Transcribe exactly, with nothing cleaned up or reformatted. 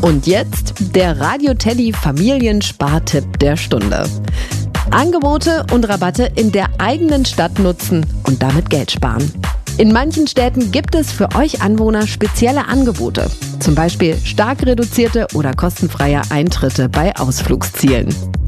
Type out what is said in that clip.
Und jetzt der Radio Teddy Familienspartipp der Stunde. Angebote und Rabatte in der eigenen Stadt nutzen und damit Geld sparen. In manchen Städten gibt es für euch Anwohner spezielle Angebote. Zum Beispiel stark reduzierte oder kostenfreie Eintritte bei Ausflugszielen.